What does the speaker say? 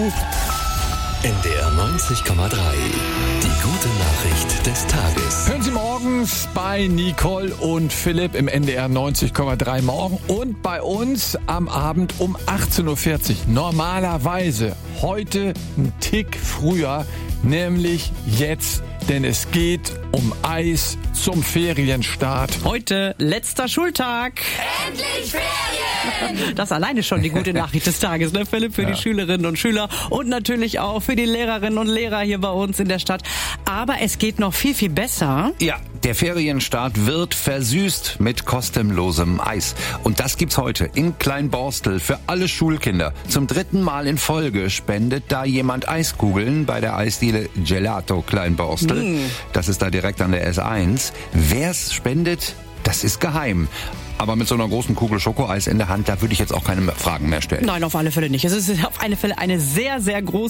NDR 90,3. Die gute Nachricht des Tages. Hören Sie morgens bei Nicole und Philipp im NDR 90,3 morgen und bei uns am Abend um 18.40 Uhr. Normalerweise heute ein Tick früher, nämlich jetzt, denn es geht um Eis zum Ferienstart. Heute letzter Schultag. Endlich Ferien! Das alleine schon die gute Nachricht des Tages, ne, Philipp, für die Schülerinnen und Schüler und natürlich auch für die Lehrerinnen und Lehrer hier bei uns in der Stadt. Aber es geht noch viel, viel besser. Ja, der Ferienstart wird versüßt mit kostenlosem Eis. Und das gibt's heute in Kleinborstel für alle Schulkinder. Zum 3. Mal in Folge spendet da jemand Eiskugeln bei der Eisdiele Gelato Kleinborstel. Das ist da direkt an der S1. Wer's spendet, das ist geheim. Aber mit so einer großen Kugel Schokoeis in der Hand, da würde ich jetzt auch keine Fragen mehr stellen. Nein, auf alle Fälle nicht. Es ist auf alle Fälle eine sehr, sehr große